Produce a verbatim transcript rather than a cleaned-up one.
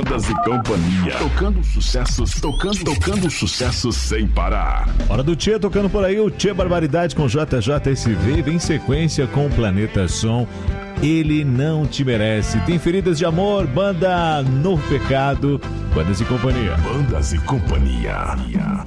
Bandas e Companhia. Tocando sucessos, tocando, tocando sucessos sem parar. Hora do Tchê tocando por aí, o Tchê Barbaridade com J J S V. Vem em sequência com o Planeta Som. Ele Não Te Merece. Tem Feridas de Amor, banda Novo Pecado, Bandas e Companhia. Bandas e Companhia.